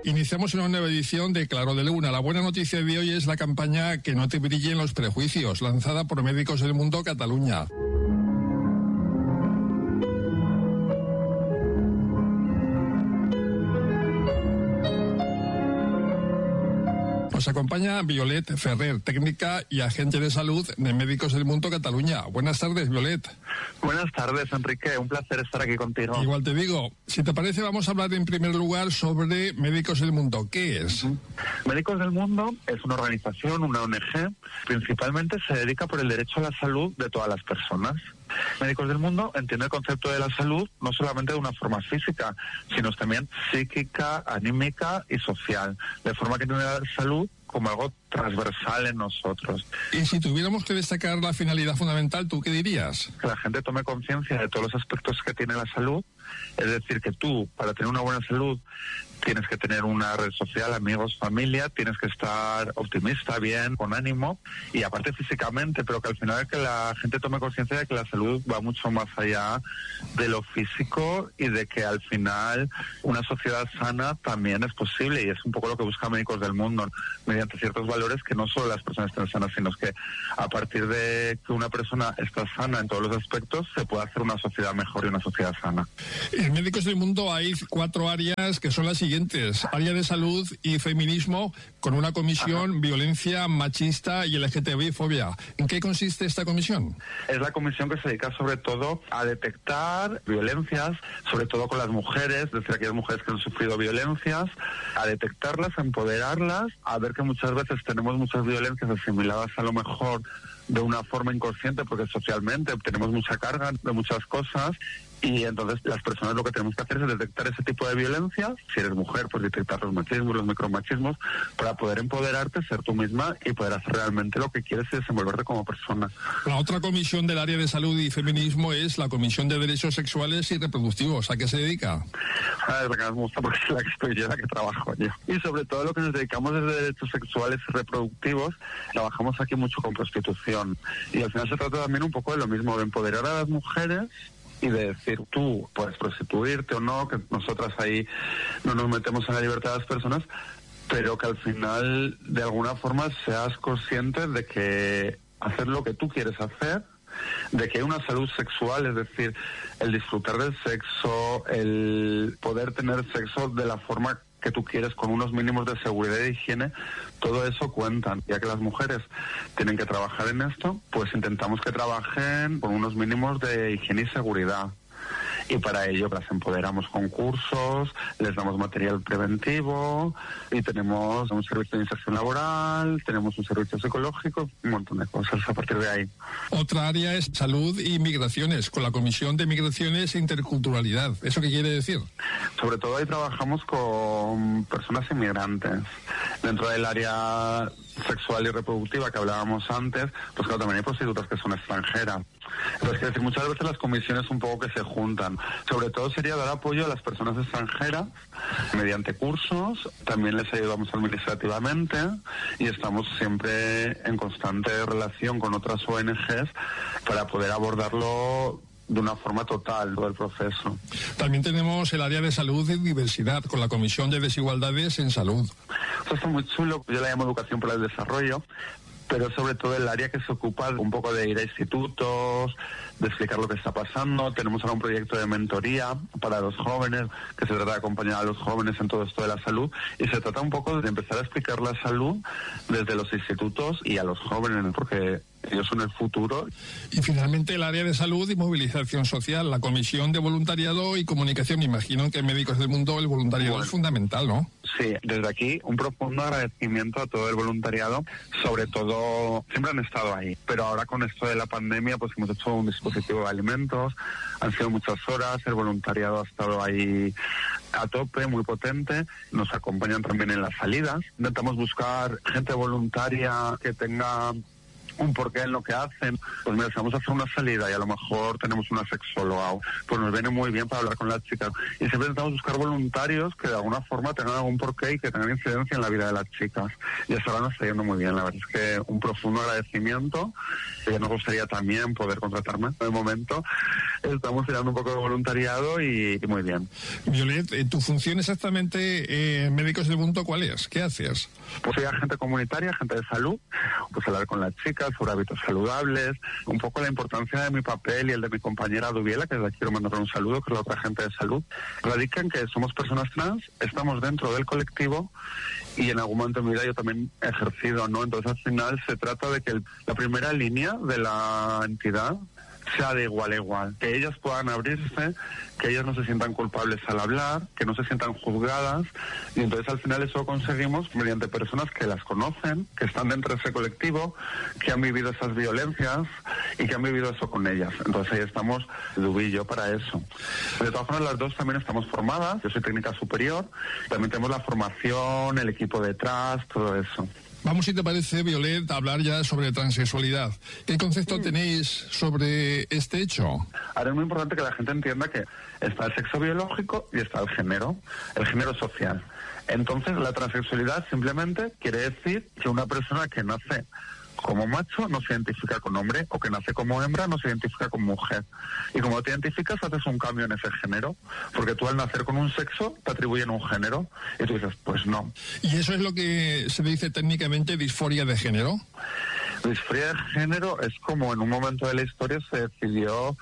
Iniciamos una nueva edición de Claro de Luna. La buena noticia de hoy es la campaña Que no te brillen los prejuicios, lanzada por Médicos del Mundo Cataluña. Nos acompaña Violet Ferrer, técnica y agente de salud de Médicos del Mundo Cataluña. Buenas tardes, Violet. Buenas tardes, Enrique. Un placer estar aquí contigo. Igual te digo. Si te parece, vamos a hablar en primer lugar sobre Médicos del Mundo. ¿Qué es? Médicos del Mundo es una organización, una ONG. Principalmente se dedica por el derecho a la salud de todas las personas. Médicos del Mundo entiende el concepto de la salud no solamente de una forma física, sino también psíquica, anímica y social, de forma que tiene la salud como algo transversal en nosotros. Y si tuviéramos que destacar la finalidad fundamental, ¿tú qué dirías? Que la gente tome conciencia de todos los aspectos que tiene la salud, es decir, que tú, para tener una buena salud, tienes que tener una red social, amigos, familia, tienes que estar optimista, bien, con ánimo, y aparte físicamente, pero que al final es que la gente tome conciencia de que la salud va mucho más allá de lo físico y de que al final una sociedad sana también es posible, y es un poco lo que busca Médicos del Mundo, mediante ciertos valores que no solo las personas estén sanas, sino que a partir de que una persona está sana en todos los aspectos, se puede hacer una sociedad mejor y una sociedad sana. En Médicos del Mundo hay 4 áreas que son las siguientes: área de salud y feminismo, con una comisión violencia machista y LGTBI-fobia. ¿En qué consiste esta comisión? Es la comisión que se dedica sobre todo a detectar violencias, sobre todo con las mujeres, es decir, aquellas mujeres que han sufrido violencias, a detectarlas, a empoderarlas, a ver que muchas veces tenemos muchas violencias asimiladas a lo mejor de una forma inconsciente, porque socialmente tenemos mucha carga de muchas cosas. Y entonces las personas lo que tenemos que hacer es detectar ese tipo de violencia. Si eres mujer, pues detectar los machismos, los micromachismos, para poder empoderarte, ser tú misma y poder hacer realmente lo que quieres y desenvolverte como persona. La otra comisión del área de salud y feminismo es la Comisión de Derechos Sexuales y Reproductivos. ¿A qué se dedica? Es la que me gusta porque es la que estoy yo, la que trabajo yo. Y sobre todo lo que nos dedicamos es de derechos sexuales y reproductivos. Trabajamos aquí mucho con prostitución. Y al final se trata también un poco de lo mismo, de empoderar a las mujeres y de decir, tú puedes prostituirte o no, que nosotras ahí no nos metemos en la libertad de las personas, pero que al final de alguna forma seas consciente de que hacer lo que tú quieres hacer, de que hay una salud sexual, es decir, el disfrutar del sexo, el poder tener sexo de la forma que tú quieres, con unos mínimos de seguridad y higiene, todo eso cuentan. Ya que las mujeres tienen que trabajar en esto, pues intentamos que trabajen con unos mínimos de higiene y seguridad. Y para ello las empoderamos con cursos, les damos material preventivo y tenemos un servicio de inserción laboral, tenemos un servicio psicológico, un montón de cosas a partir de ahí. Otra área es salud y migraciones, con la Comisión de Migraciones e Interculturalidad. ¿Eso qué quiere decir? Sobre todo ahí trabajamos con personas inmigrantes. Dentro del área sexual y reproductiva que hablábamos antes, pues claro, también hay prostitutas que son extranjeras. Entonces, es decir, muchas veces las comisiones un poco que se juntan. Sobre todo sería dar apoyo a las personas extranjeras mediante cursos, también les ayudamos administrativamente y estamos siempre en constante relación con otras ONGs para poder abordarlo de una forma total todo el proceso. También tenemos el área de salud y diversidad con la Comisión de Desigualdades en Salud. Esto está muy chulo, yo la llamo Educación para el Desarrollo, pero sobre todo el área que se ocupa un poco de ir a institutos, de explicar lo que está pasando. Tenemos ahora un proyecto de mentoría para los jóvenes, que se trata de acompañar a los jóvenes en todo esto de la salud, y se trata un poco de empezar a explicar la salud desde los institutos y a los jóvenes, porque ellos son el futuro. Y finalmente el área de salud y movilización social, la Comisión de Voluntariado y Comunicación. Me imagino que en Médicos del Mundo el voluntariado es fundamental, ¿no? Sí, desde aquí un profundo agradecimiento a todo el voluntariado, sobre todo, siempre han estado ahí, pero ahora con esto de la pandemia pues hemos hecho un dispositivo de alimentos, han sido muchas horas, el voluntariado ha estado ahí a tope, muy potente, nos acompañan también en las salidas, intentamos buscar gente voluntaria que tenga un porqué en lo que hacen. Pues mira, si vamos a hacer una salida y a lo mejor tenemos una sexóloga, pues nos viene muy bien para hablar con las chicas. Y siempre intentamos buscar voluntarios que de alguna forma tengan algún porqué y que tengan incidencia en la vida de las chicas. Y hasta ahora nos está yendo muy bien. La verdad es que un profundo agradecimiento. Y nos gustaría también poder contratarme. De momento estamos tirando un poco de voluntariado y muy bien. Violet, ¿tu función exactamente en Médicos del Mundo cuál es? ¿Qué haces? Pues soy agente comunitaria, agente de salud, pues hablar con las chicas sobre hábitos saludables, un poco la importancia de mi papel y el de mi compañera Dubiela, que desde aquí quiero mandar un saludo, que es la otra agente de salud, radica en que somos personas trans, estamos dentro del colectivo y en algún momento de mi vida yo también he ejercido, ¿no? Entonces al final se trata de que la primera línea de la entidad sea de igual a igual, que ellas puedan abrirse, que ellas no se sientan culpables al hablar, que no se sientan juzgadas, y entonces al final eso lo conseguimos mediante personas que las conocen, que están dentro de ese colectivo, que han vivido esas violencias y que han vivido eso con ellas. Entonces ahí estamos Dubi y yo para eso. De todas formas, las dos también estamos formadas, yo soy técnica superior, también tenemos la formación, el equipo detrás, todo eso. Vamos, si te parece, Violet, a hablar ya sobre transexualidad. ¿Qué concepto tenéis sobre este hecho? Ahora es muy importante que la gente entienda que está el sexo biológico y está el género social. Entonces, la transexualidad simplemente quiere decir que una persona que nace como macho no se identifica con hombre, o que nace como hembra no se identifica con mujer. Y como te identificas, haces un cambio en ese género, porque tú al nacer con un sexo te atribuyen un género, y tú dices, pues no. ¿Y eso es lo que se dice técnicamente disforia de género? Disforia de género es como en un momento de la historia se decidió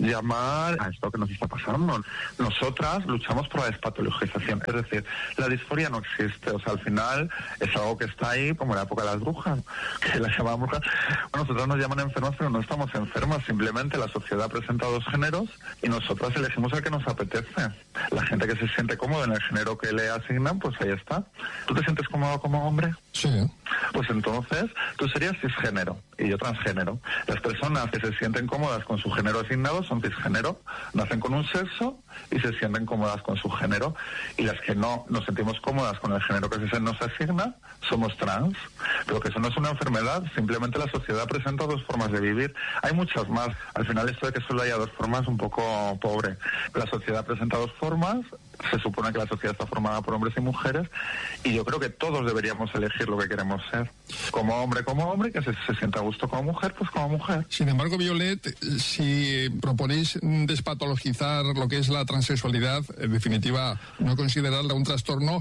llamar a esto que nos está pasando. Nosotras luchamos por la despatologización, es decir, la disforia no existe, o sea, al final es algo que está ahí, como en la época de las brujas, que las llamaban brujas. Bueno, nosotras nos llaman enfermas, pero no estamos enfermas, simplemente la sociedad presenta dos géneros y nosotras elegimos el que nos apetece. La gente que se siente cómoda en el género que le asignan, pues ahí está. ¿Tú te sientes cómodo como hombre? Sí. Pues entonces tú serías cisgénero y yo transgénero. Las personas que se sienten cómodas con su género asignado son cisgénero, nacen con un sexo y se sienten cómodas con su género, y las que no nos sentimos cómodas con el género que se nos asigna somos trans, pero que eso no es una enfermedad, simplemente la sociedad presenta dos formas de vivir. Hay muchas más, al final esto de que solo haya dos formas es un poco pobre. La sociedad presenta dos formas, se supone que la sociedad está formada por hombres y mujeres, y yo creo que todos deberíamos elegir lo que queremos ser. Como hombre, que se sienta a gusto como mujer, pues como mujer. Sin embargo, Violet, si proponéis despatologizar lo que es la transexualidad, en definitiva, no considerarla un trastorno,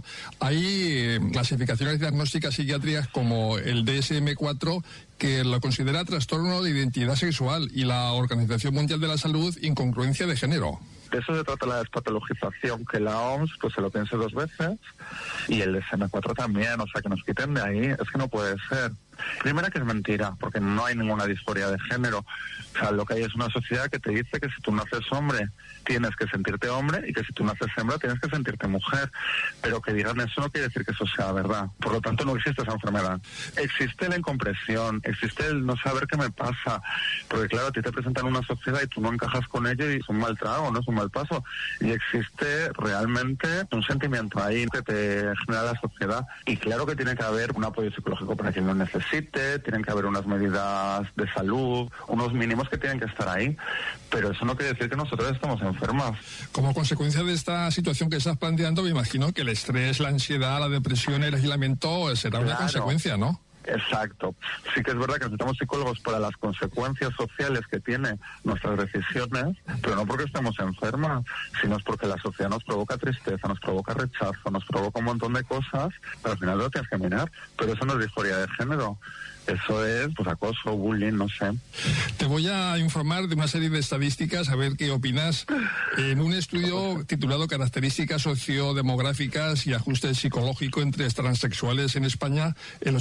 hay clasificaciones diagnósticas psiquiátricas como el DSM-4 que lo considera trastorno de identidad sexual, y la Organización Mundial de la Salud incongruencia de género. De eso se trata la despatologización, que la OMS pues se lo piense dos veces, y el DSM-4 también, o sea, que nos quiten de ahí, es que no puede ser. Primera, que es mentira, porque no hay ninguna disforia de género. O sea, lo que hay es una sociedad que te dice que si tú naces hombre tienes que sentirte hombre, y que si tú naces hembra tienes que sentirte mujer. Pero que digan eso no quiere decir que eso sea verdad. Por lo tanto, no existe esa enfermedad. Existe la incompresión, existe el no saber qué me pasa. Porque claro, a ti te presentan una sociedad y tú no encajas con ello y es un mal trago, no es un mal paso. Y existe realmente un sentimiento ahí que te genera la sociedad. Y claro que tiene que haber un apoyo psicológico para quien lo necesite, tienen que haber unas medidas de salud, unos mínimos que tienen que estar ahí, pero eso no quiere decir que nosotros estamos enfermas. Como consecuencia de esta situación que estás planteando, me imagino que el estrés, la ansiedad, la depresión, el aislamiento será una consecuencia, ¿no? Exacto. Sí que es verdad que necesitamos psicólogos para las consecuencias sociales que tienen nuestras decisiones, pero no porque estemos enfermas, sino es porque la sociedad nos provoca tristeza, nos provoca rechazo, nos provoca un montón de cosas, pero al final lo tienes que mirar. Pero eso no es disforia de género. Eso es, pues, acoso, bullying, no sé. Te voy a informar de una serie de estadísticas, a ver qué opinas. En un estudio titulado Características sociodemográficas y ajuste psicológico entre transexuales en España, el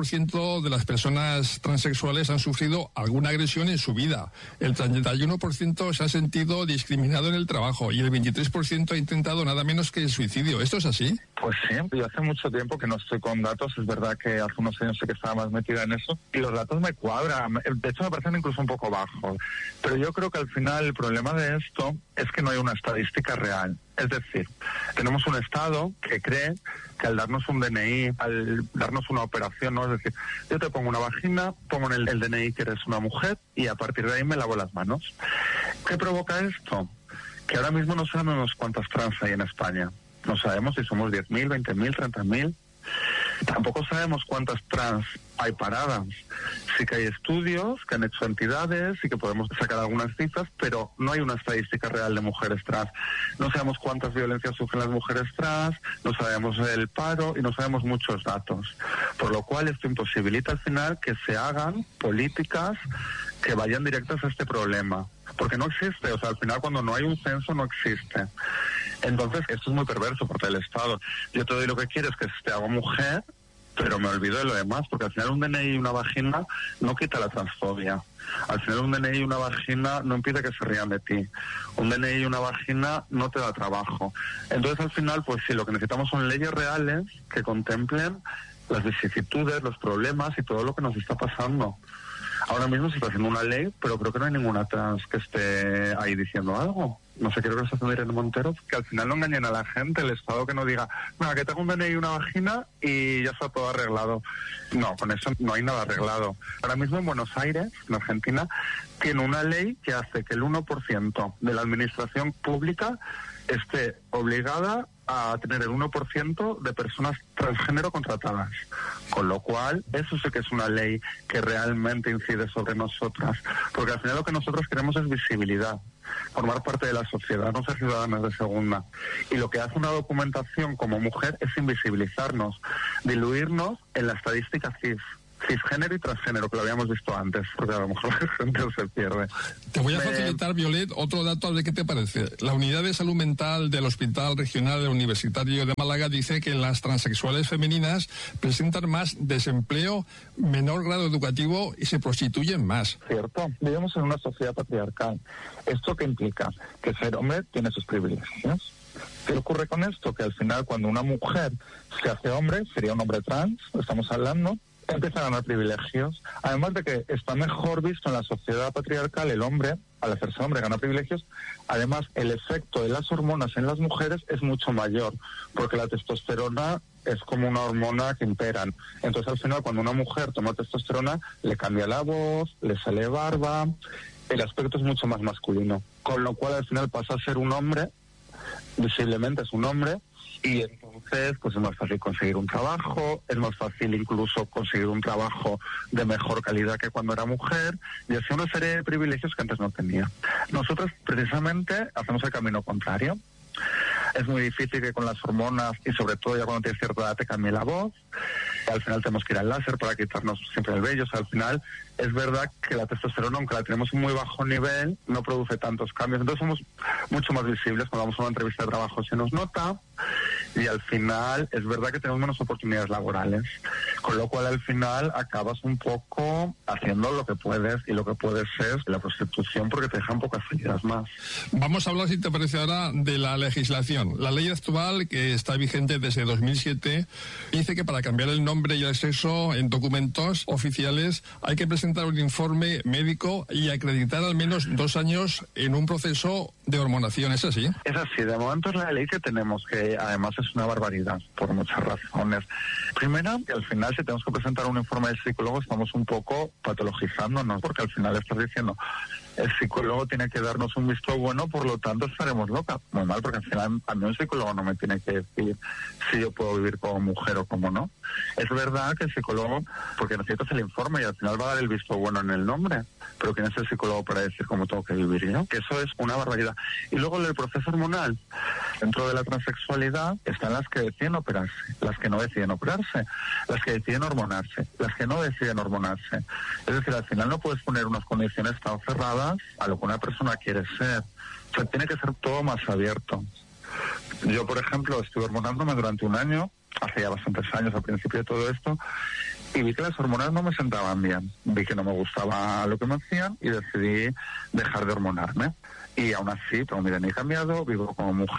82% de las personas transexuales han sufrido alguna agresión en su vida. El 31% se ha sentido discriminado en el trabajo y el 23% ha intentado nada menos que el suicidio. ¿Esto es así? Pues sí, yo hace mucho tiempo que no estoy con datos, es verdad que hace unos años sé que estaba más metida en eso, y los datos me cuadran, de hecho me parecen incluso un poco bajos, pero yo creo que al final el problema de esto es que no hay una estadística real. Es decir, tenemos un Estado que cree que al darnos un DNI, al darnos una operación, ¿no? Es decir, yo te pongo una vagina, pongo en el DNI que eres una mujer y a partir de ahí me lavo las manos. ¿Qué provoca esto? Que ahora mismo no sabemos cuántas trans hay en España. No sabemos si somos 10.000, 20.000, 30.000. Tampoco sabemos cuántas trans hay paradas. Sí que hay estudios que han hecho entidades y que podemos sacar algunas cifras, pero no hay una estadística real de mujeres trans. No sabemos cuántas violencias sufren las mujeres trans, no sabemos el paro y no sabemos muchos datos. Por lo cual esto imposibilita al final que se hagan políticas que vayan directas a este problema. Porque no existe, o sea, al final cuando no hay un censo no existe. Entonces, esto es muy perverso por el Estado. Yo te doy lo que quieres, que te hago mujer, pero me olvido de lo demás, porque al final un DNI y una vagina no quita la transfobia. Al final un DNI y una vagina no impide que se rían de ti. Un DNI y una vagina no te da trabajo. Entonces, al final, pues sí, lo que necesitamos son leyes reales que contemplen las vicisitudes, los problemas y todo lo que nos está pasando. Ahora mismo se está haciendo una ley, pero creo que no hay ninguna trans que esté ahí diciendo algo. No sé, creo que lo está haciendo Irene Montero, que al final no engañen a la gente, el Estado que no diga, bueno, que tengo un DNI y una vagina y ya está todo arreglado. No, con eso no hay nada arreglado. Ahora mismo en Buenos Aires, en Argentina, tiene una ley que hace que el 1% de la administración pública esté obligada a tener el 1% de personas transgénero contratadas. Con lo cual, eso sí que es una ley que realmente incide sobre nosotras. Porque al final lo que nosotros queremos es visibilidad, formar parte de la sociedad, no ser ciudadanas de segunda. Y lo que hace una documentación como mujer es invisibilizarnos, diluirnos en la estadística cisgénero y transgénero, que lo habíamos visto antes, porque a lo mejor la gente se pierde. Te voy a facilitar, Violet, otro dato, a ver qué te parece. La Unidad de Salud Mental del Hospital Regional Universitario de Málaga dice que las transexuales femeninas presentan más desempleo, menor grado educativo y se prostituyen más. Cierto, vivimos en una sociedad patriarcal. ¿Esto qué implica? Que ser hombre tiene sus privilegios. ¿Qué ocurre con esto? Que al final, cuando una mujer se hace hombre, sería un hombre trans, estamos hablando, empieza a ganar privilegios. Además de que está mejor visto en la sociedad patriarcal el hombre, al hacerse hombre gana privilegios. Además, el efecto de las hormonas en las mujeres es mucho mayor, porque la testosterona es como una hormona que imperan. Entonces, al final, cuando una mujer toma testosterona, le cambia la voz, le sale barba, el aspecto es mucho más masculino. Con lo cual, al final, pasa a ser un hombre, visiblemente es un hombre, y entonces pues es más fácil conseguir un trabajo, es más fácil incluso conseguir un trabajo de mejor calidad que cuando era mujer, y así una serie de privilegios que antes no tenía. Nosotros precisamente hacemos el camino contrario. Es muy difícil que con las hormonas, y sobre todo ya cuando tienes cierta edad, te cambie la voz. Al final tenemos que ir al láser para quitarnos siempre el vello. O sea, al final es verdad que la testosterona, aunque la tenemos en muy bajo nivel, no produce tantos cambios. Entonces somos mucho más visibles. Cuando vamos a una entrevista de trabajo se nos nota, y al final es verdad que tenemos menos oportunidades laborales. Con lo cual al final acabas un poco haciendo lo que puedes, y lo que puedes es la prostitución, porque te dejan pocas salidas más. Vamos a hablar, si te parece ahora, de la legislación. La ley actual, que está vigente desde 2007, dice que para cambiar el nombre y el sexo en documentos oficiales hay que presentar un informe médico y acreditar al menos 2 años en un proceso de hormonación. ¿Es así? Es así. De momento es la ley que tenemos, que además es una barbaridad por muchas razones. Primera, que al final si tenemos que presentar un informe del psicólogo estamos un poco patologizándonos, porque al final estás diciendo el psicólogo tiene que darnos un visto bueno, por lo tanto estaremos locas. Muy mal, porque al final a mí un psicólogo no me tiene que decir si yo puedo vivir como mujer o como no. Es verdad que el psicólogo, porque necesitas el informe y al final va a dar el visto bueno en el nombre, pero ¿quién es el psicólogo para decir cómo tengo que vivir yo? Que eso es una barbaridad. Y luego el proceso hormonal. Dentro de la transexualidad están las que deciden operarse, las que no deciden operarse, las que deciden hormonarse, las que no deciden hormonarse. Es decir, al final no puedes poner unas condiciones tan cerradas a lo que una persona quiere ser. O sea, tiene que ser todo más abierto. Yo, por ejemplo, estuve hormonándome durante 1 año, hace ya bastantes años al principio de todo esto, y vi que las hormonas no me sentaban bien. Vi que no me gustaba lo que me hacían y decidí dejar de hormonarme. Y aún así, tengo mi DNI cambiado, vivo como mujer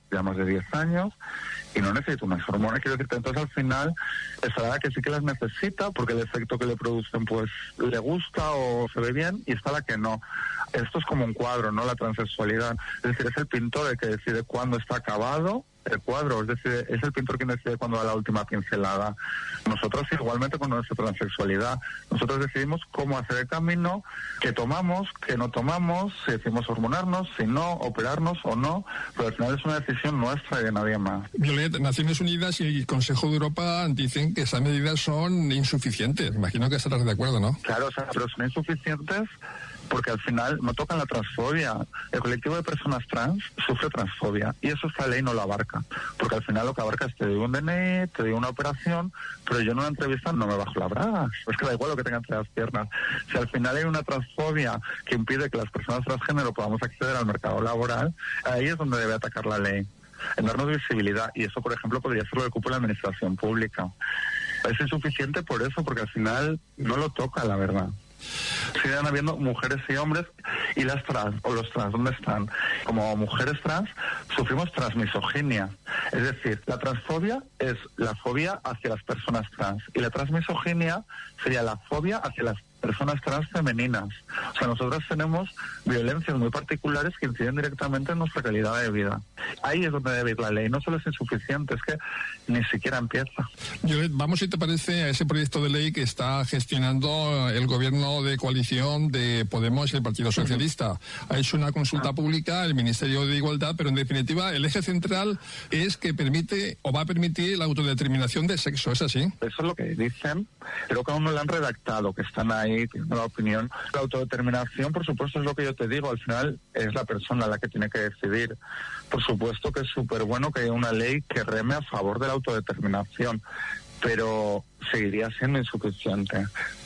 ya más de 10 años, y no necesita unas hormonas. Quiero decirte, entonces al final está la que sí que las necesita porque el efecto que le producen pues le gusta o se ve bien, y está la que no. Esto es como un cuadro, ¿no? La transexualidad. Es decir, es el pintor el que decide cuándo está acabado el cuadro, es decir, es el pintor quien decide cuándo da la última pincelada. Nosotros igualmente con nuestra transexualidad, nosotros decidimos cómo hacer el camino, qué tomamos, qué no tomamos, si decidimos hormonarnos, si no, operarnos o no, pero al final es una decisión nuestra y de nadie más. Violet, Naciones Unidas y el Consejo de Europa dicen que esas medidas son insuficientes. Imagino que estarás de acuerdo, ¿no? Claro, o sea, pero son insuficientes porque al final no tocan la transfobia. El colectivo de personas trans sufre transfobia y eso esta ley no lo abarca, porque al final lo que abarca es te doy un DNI, te doy una operación, pero yo en una entrevista no me bajo la braga. Es que da igual lo que tenga entre las piernas. Si al final hay una transfobia que impide que las personas transgénero podamos acceder al mercado laboral, ahí es donde debe atacar la ley, en darnos visibilidad, y eso, por ejemplo, podría ser lo que ocupa la administración pública. Es insuficiente por eso, porque al final no lo toca, la verdad. Siguen habiendo mujeres y hombres, y las trans, o los trans, ¿dónde están? Como mujeres trans sufrimos transmisoginia, es decir, la transfobia es la fobia hacia las personas trans, y la transmisoginia sería la fobia hacia las personas trans femeninas. O sea, nosotros tenemos violencias muy particulares que inciden directamente en nuestra calidad de vida. Ahí es donde debe ir la ley. No solo es insuficiente, es que ni siquiera empieza. Violet, vamos, si te parece, a ese proyecto de ley que está gestionando el gobierno de coalición de Podemos y el Partido Socialista. Ha hecho una consulta pública el Ministerio de Igualdad, pero en definitiva el eje central es que permite o va a permitir la autodeterminación de sexo. ¿Es así? Eso es lo que dicen. Creo que aún no lo han redactado, que están ahí tiene la opinión. La autodeterminación, por supuesto, es lo que yo te digo, al final es la persona la que tiene que decidir. Por supuesto que es súper bueno que haya una ley que reme a favor de la autodeterminación, pero seguiría siendo insuficiente.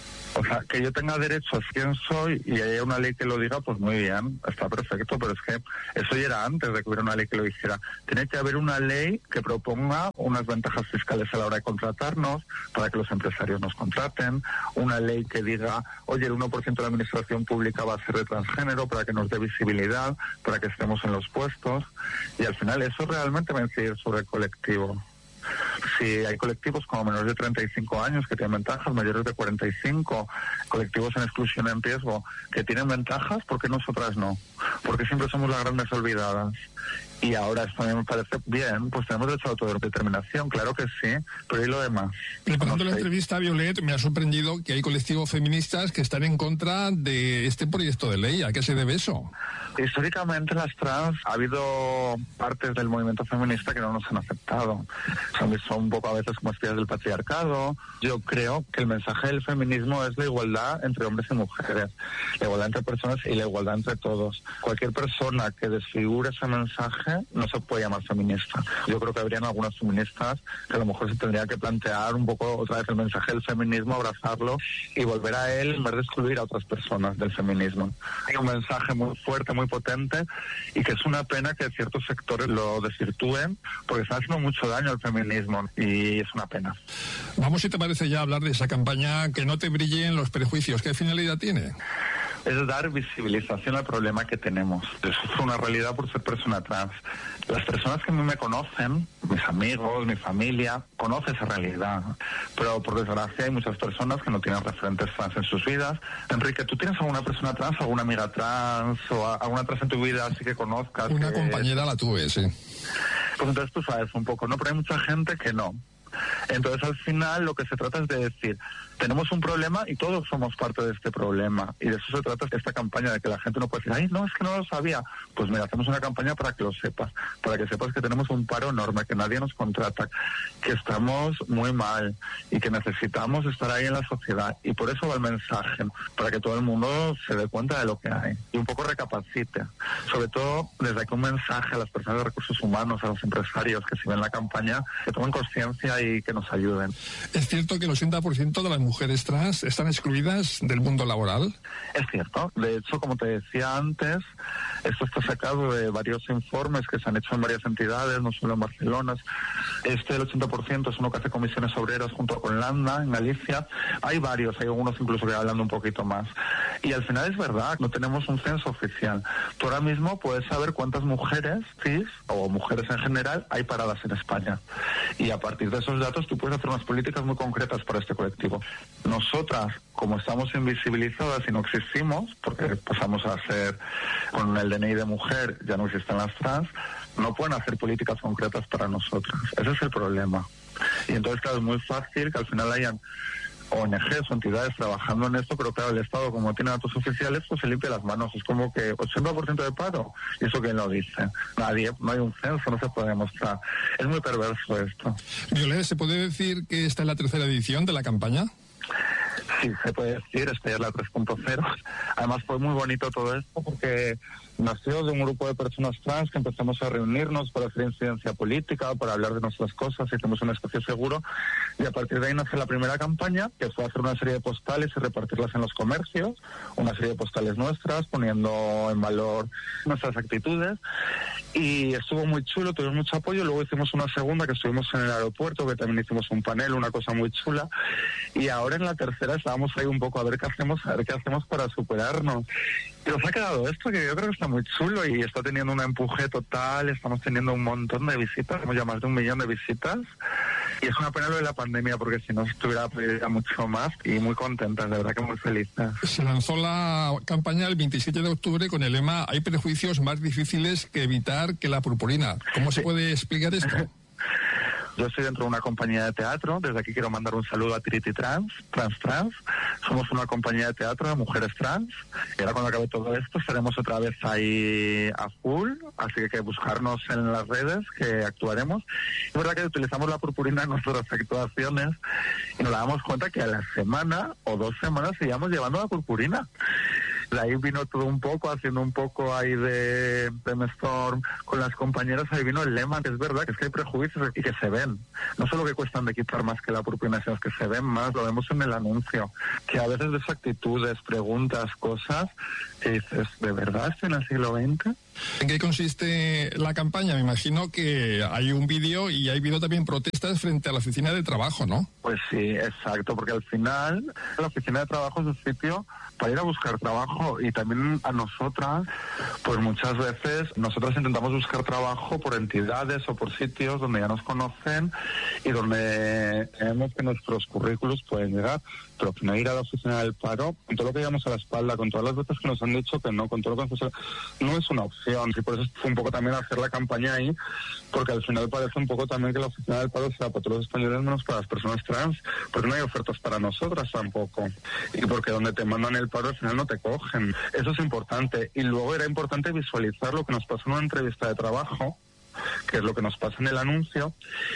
O sea, que yo tenga derecho a quién soy y haya una ley que lo diga, pues muy bien, está perfecto, pero es que eso ya era antes de que hubiera una ley que lo dijera. Tiene que haber una ley que proponga unas ventajas fiscales a la hora de contratarnos, para que los empresarios nos contraten, una ley que diga, oye, el 1% de la administración pública va a ser de transgénero, para que nos dé visibilidad, para que estemos en los puestos, y al final eso realmente va a incidir sobre el colectivo. Si hay colectivos como menores de 35 años que tienen ventajas, mayores de 45, colectivos en exclusión en riesgo que tienen ventajas, ¿por qué nosotras no? Porque siempre somos las grandes olvidadas. Y ahora esto a mí me parece bien, pues tenemos derecho a autodeterminación, claro que sí, pero ¿y lo demás? Preparando la entrevista, Violet, me ha sorprendido que hay colectivos feministas que están en contra de este proyecto de ley. ¿A qué se debe eso? Históricamente las trans, ha habido partes del movimiento feminista que no nos han aceptado. Se han visto un poco a veces como espías del patriarcado. Yo creo que el mensaje del feminismo es la igualdad entre hombres y mujeres, la igualdad entre personas y la igualdad entre todos. Cualquier persona que desfigure ese mensaje no se puede llamar feminista. Yo creo que habrían algunas feministas que a lo mejor se tendría que plantear un poco otra vez el mensaje del feminismo, abrazarlo y volver a él en vez de excluir a otras personas del feminismo. Hay un mensaje muy fuerte, muy potente, y que es una pena que ciertos sectores lo desvirtúen porque están haciendo mucho daño al feminismo y es una pena. Vamos, si te parece, ya hablar de esa campaña Que no te brillen los prejuicios. ¿Qué finalidad tiene? Es dar visibilización al problema que tenemos. Eso es una realidad por ser persona trans. Las personas que a mí me conocen, mis amigos, mi familia, conocen esa realidad. Pero por desgracia hay muchas personas que no tienen referentes trans en sus vidas. Enrique, ¿tú tienes alguna persona trans, alguna amiga trans o alguna trans en tu vida así que conozcas? Una compañera la tuve, sí. Pues entonces tú sabes un poco, ¿no? Pero hay mucha gente que no. Entonces al final lo que se trata es de decir, tenemos un problema y todos somos parte de este problema, y de eso se trata esta campaña, de que la gente no puede decir, ay, no, es que no lo sabía. Pues mira, hacemos una campaña para que lo sepas, para que sepas que tenemos un paro enorme, que nadie nos contrata, que estamos muy mal y que necesitamos estar ahí en la sociedad, y por eso va el mensaje, para que todo el mundo se dé cuenta de lo que hay y un poco recapacite, sobre todo desde aquí un mensaje a las personas de recursos humanos, a los empresarios que siguen la campaña, que tomen conciencia y que nos ayuden. ¿Es cierto que el 80% de las mujeres trans están excluidas del mundo laboral? Es cierto. De hecho, como te decía antes, esto está sacado de varios informes que se han hecho en varias entidades, no solo en Barcelona. El 80% es uno que hace Comisiones Obreras junto con Landa, en Galicia. Hay varios, hay algunos incluso que hablan un poquito más. Y al final es verdad, no tenemos un censo oficial. Tú ahora mismo puedes saber cuántas mujeres cis o mujeres en general hay paradas en España. Y a partir de esos datos tú puedes hacer unas políticas muy concretas para este colectivo. Nosotras, como estamos invisibilizadas y no existimos, porque pasamos a ser, con el DNI de mujer ya no existen las trans, no pueden hacer políticas concretas para nosotras. Ese es el problema. Y entonces, claro, es muy fácil que al final hayan ONGs o entidades trabajando en esto, pero claro, el Estado, como tiene datos oficiales, pues se limpia las manos. Es como que 80% de paro, ¿y eso quién lo dice? Nadie, no hay un censo, no se puede demostrar. Es muy perverso esto. Violet, ¿se puede decir que esta es la tercera edición de la campaña? Sí, se puede decir, esta es la 3.0. Además fue muy bonito todo esto porque nació de un grupo de personas trans que empezamos a reunirnos para hacer incidencia política, para hablar de nuestras cosas, hicimos un espacio seguro y a partir de ahí nace la primera campaña, que fue hacer una serie de postales y repartirlas en los comercios, una serie de postales nuestras, poniendo en valor nuestras actitudes, y estuvo muy chulo, tuvimos mucho apoyo. Luego hicimos una segunda que estuvimos en el aeropuerto, que también hicimos un panel, una cosa muy chula, y ahora en la tercera estábamos ahí un poco a ver qué hacemos para superarnos. Y nos ha quedado esto que yo creo que está muy chulo y está teniendo un empuje total, estamos teniendo un montón de visitas, hemos ya más de 1 millón de visitas, y es una pena lo de la pandemia porque si no estuviera mucho más, y muy contentas, de verdad que muy felices. Se lanzó la campaña el 27 de octubre con el lema "Hay prejuicios más difíciles que evitar que la purpurina". ¿Cómo se puede explicar esto? Yo estoy dentro de una compañía de teatro, desde aquí quiero mandar un saludo a Tiriti Trans. Somos una compañía de teatro de mujeres trans, y ahora cuando acabe todo esto estaremos otra vez ahí a full, así que hay que buscarnos en las redes, que actuaremos. Es verdad que utilizamos la purpurina en nuestras actuaciones y nos damos cuenta que a la semana o 2 semanas seguíamos llevando la purpurina. De ahí vino todo un poco, haciendo un poco ahí de brainstorm con las compañeras, ahí vino el lema, que es verdad, que es que hay prejuicios y que se ven. No solo que cuestan de quitar más que la purpurina, sino que se ven más, lo vemos en el anuncio. Que a veces ves actitudes, preguntas, cosas, que dices, ¿de verdad estoy en el siglo XX? ¿En qué consiste la campaña? Me imagino que hay un vídeo y ha habido también protestas frente a la oficina de trabajo, ¿no? Pues sí, exacto, porque al final la oficina de trabajo es un sitio para ir a buscar trabajo, y también a nosotras, pues muchas veces nosotras intentamos buscar trabajo por entidades o por sitios donde ya nos conocen y donde vemos que nuestros currículos pueden llegar, pero que no ir a la oficina del paro, con todo lo que llevamos a la espalda, con todas las veces que nos han dicho que no, con todo lo que no es una opción. Y por eso fue un poco también hacer la campaña ahí, porque al final parece un poco también que la oficina del paro sea para todos los españoles menos para las personas trans, porque no hay ofertas para nosotras tampoco, y porque donde te mandan el paro al final no te cogen. Eso es importante. Y luego era importante visualizar lo que nos pasó en una entrevista de trabajo, que es lo que nos pasa en el anuncio.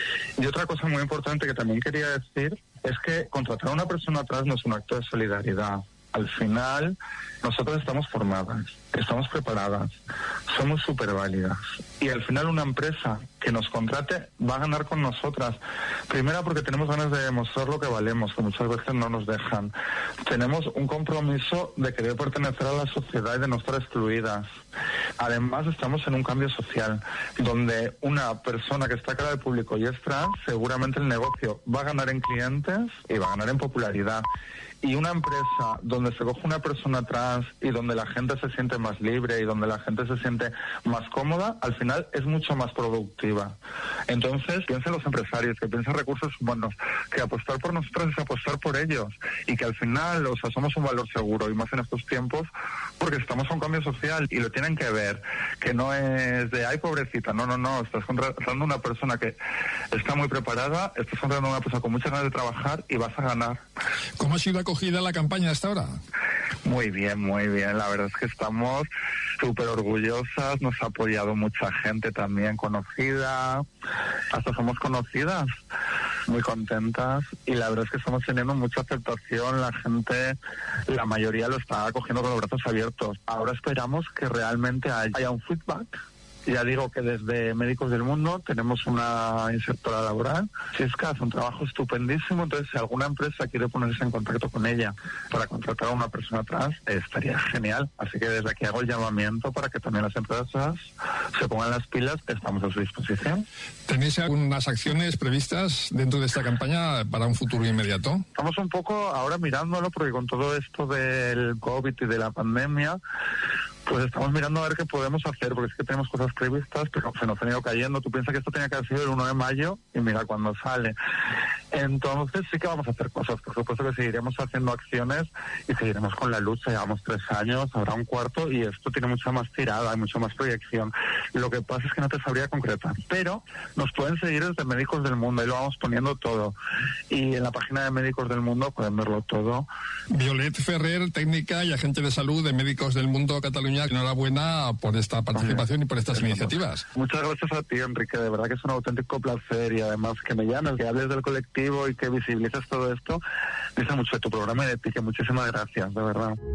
Y otra cosa muy importante que también quería decir es que contratar a una persona trans no es un acto de solidaridad. Al final, nosotros estamos formadas, estamos preparadas, somos súper válidas. Y al final una empresa que nos contrate va a ganar con nosotras. Primero porque tenemos ganas de demostrar lo que valemos, que muchas veces no nos dejan. Tenemos un compromiso de querer pertenecer a la sociedad y de no estar excluidas. Además estamos en un cambio social, donde una persona que está cara al público y es trans, seguramente el negocio va a ganar en clientes y va a ganar en popularidad. Y una empresa donde se coge una persona trans y donde la gente se siente más libre y donde la gente se siente más cómoda, al final es mucho más productiva. Entonces, piensen los empresarios, que piensen recursos humanos, que apostar por nosotros es apostar por ellos, y que al final, o sea, somos un valor seguro, y más en estos tiempos, porque estamos a un cambio social y lo tienen que ver, que no es de, ay, pobrecita, no, estás contratando a una persona que está muy preparada, estás contratando a una persona con muchas ganas de trabajar y vas a ganar. ¿Cómo ha sido acogida la campaña hasta ahora? Muy bien, la verdad es que estamos súper orgullosas, nos ha apoyado mucha gente también conocida, hasta somos conocidas, muy contentas, y la verdad es que estamos teniendo mucha aceptación, la gente, la mayoría lo está acogiendo con los brazos abiertos. Ahora esperamos que realmente haya un feedback Ya digo que desde Médicos del Mundo tenemos una insertora laboral. Sisca hace un trabajo estupendísimo, entonces si alguna empresa quiere ponerse en contacto con ella para contratar a una persona trans, estaría genial. Así que desde aquí hago el llamamiento para que también las empresas se pongan las pilas, estamos a su disposición. ¿Tenéis algunas acciones previstas dentro de esta campaña para un futuro inmediato? Estamos un poco ahora mirándolo porque con todo esto del COVID y de la pandemia, pues estamos mirando a ver qué podemos hacer, porque es que tenemos cosas previstas, pero se nos han ido cayendo. Tú piensas que esto tenía que haber sido el 1 de mayo y mira cuándo sale. Entonces sí que vamos a hacer cosas. Por supuesto que seguiremos haciendo acciones y seguiremos con la lucha. Llevamos 3 años, habrá un cuarto y esto tiene mucha más tirada, hay mucha más proyección. Lo que pasa es que no te sabría concretar. Pero nos pueden seguir desde Médicos del Mundo, ahí lo vamos poniendo todo. Y en la página de Médicos del Mundo pueden verlo todo. Violet Ferrer, técnica y agente de salud de Médicos del Mundo Cataluña. Enhorabuena por esta participación y por estas iniciativas. Muchas gracias a ti, Enrique. De verdad que es un auténtico placer y además que me llames, que hables del colectivo y que visibilices todo esto. Dice mucho de tu programa y de ti, que muchísimas gracias, de verdad.